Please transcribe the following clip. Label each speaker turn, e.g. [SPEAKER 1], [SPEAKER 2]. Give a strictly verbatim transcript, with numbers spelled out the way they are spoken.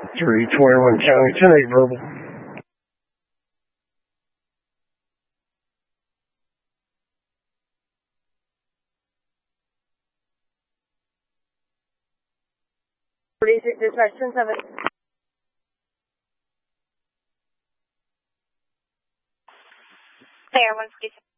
[SPEAKER 1] three, twenty-one County, ten eight verbal.
[SPEAKER 2] forty-six dispatch, ten seven.
[SPEAKER 3] There, one forty-six.